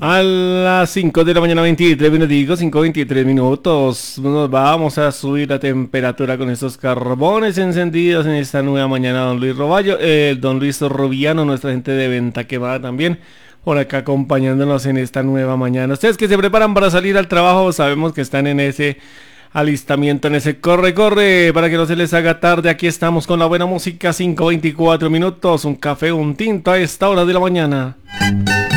A las 5 de la mañana 23 minutos, 5:23 minutos, nos vamos a subir la temperatura con estos carbones encendidos en esta nueva mañana. Don Luis Roballo, don Luis Roviano, nuestra gente de Venta Quemada también, por acá acompañándonos en esta nueva mañana. Ustedes que se preparan para salir al trabajo, sabemos que están en ese alistamiento, en ese corre, para que no se les haga tarde. Aquí estamos con la buena música, 5:24 minutos, un café, un tinto a esta hora de la mañana.